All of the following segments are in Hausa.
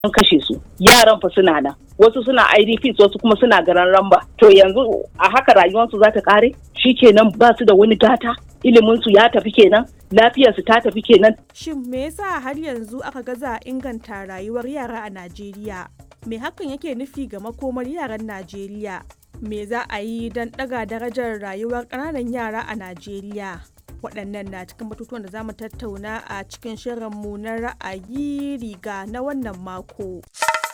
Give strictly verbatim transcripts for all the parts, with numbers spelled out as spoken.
an kashe su, yaran fa suna nan, wasu suna I D Ps wasu kuma suna garan ramba. To yanzu a haka rayuwarsu za ta kare? Shikenan ba su da wani gata, ilimin su ya tafi kenan, lafiyar su ta tafi kenan. Shin me yasa har yanzu aka gaza inganta rayuwar yara a Najeriya? Me hakan yake nufi ga makomar yaran Najeriya? Me za a yi don ɗaga darajar rayuwar ƙananan yara a Najeriya? Waɗannan na cikin batutuwan da za mu tattauna a cikin shirinmu na ra'ayi riga na wannan mako.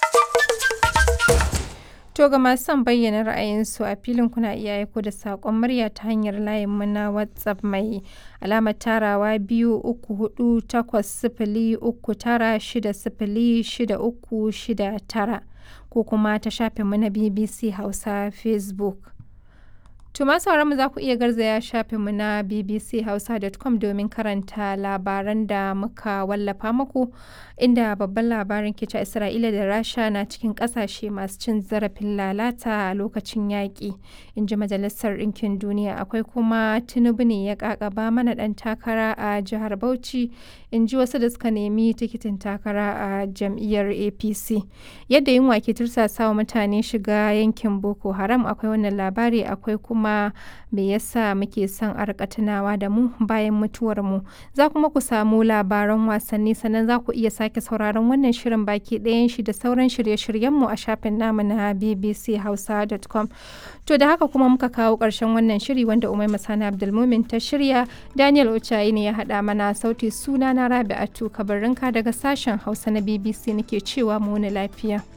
To ga masu son bayyana ra'ayinsu a filin kuna iya aiko da saƙon murya ta hanyar layinmu na WhatsApp mai alamar tarawa biyu uku hudu takwas sifili uku tara shida sifili shida uku shida tara ko kuma ta shafinmu na B B C Hausa Facebook. To masu mu za ku iya garzaya shafinmu na b b c hausa dot com domin karanta labaran da muka wallafa muku, inda babban labarin ke cewa Isra'ila da Rasha na cikin kasashe masu cin zarafin lalata a lokacin yaƙi, in ji Majalisar Ɗinkin Duniya. Akwai kuma Tinubu ne ya ƙaƙaba mana ɗan takara a jihar Bauchi, in ji wasu da suka nemi tikitin takara a jam'iyyar A P C. Yadda yunwa ke tursasawa mutane shiga yankin Boko Haram, akwai wannan labari. Akwai kuma me yasa muke son a rika tunawa da mu bayan mutuwar mu. Za kuma ku samu labaran wasanni, sannan za ku iya sake sauraron wannan shirin baki ɗayan shi da sauran shirye-shiryen mu a shafin namu na b b c hausa dot com. To da haka kuma muka kawo ƙarshen wannan shiri wanda Umaima Sani Abdulmumin ta shirya, Daniel Ochayi ne ya haɗa mana sauti. Suna na Rabi'atu Kabarinka daga sashen Hausa na B B C nake cewa mu wani lafiya.